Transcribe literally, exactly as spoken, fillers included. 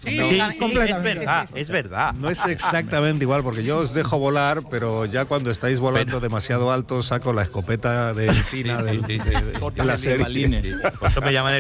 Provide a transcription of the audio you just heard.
Sí, No, sí, es sí, completamente. es verdad, Sí, sí, sí. es verdad. No es exactamente igual, porque yo os dejo volar, pero ya cuando estáis volando demasiado alto saco la escopeta de Tina Sí, del, sí, sí, de, sí. de la serie. Por eso me llaman el